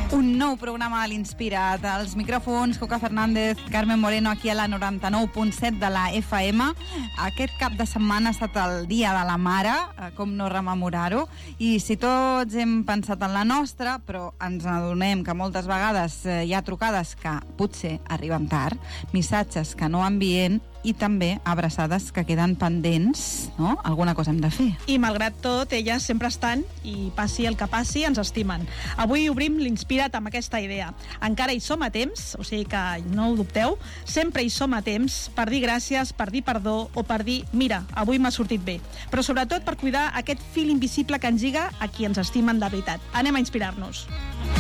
Un nou programa a l'Inspirat. Als micròfons, Coca Fernández, Carmen Moreno, aquí a la 99.7 de la FM. Aquest cap de setmana ha estat el Dia de la Mare, com no rememorar-ho, i si tots hem pensat en la nostra, però ens adonem que moltes vegades hi ha trucades que potser arriben tard, missatges que no enviem i també abraçades que queden pendents, no? Alguna cosa hem de fer. I malgrat tot, elles sempre estan, i passi el que passi, ens estimen. Avui obrim l'Inspirat amb aquesta idea. Encara hi som a temps, o sigui que no ho dubteu, sempre hi som a temps per dir gràcies, per dir perdó o per dir, mira, avui m'ha sortit bé. Però sobretot per cuidar aquest fil invisible que ens lliga a qui ens estimen de veritat. Anem a inspirar-nos.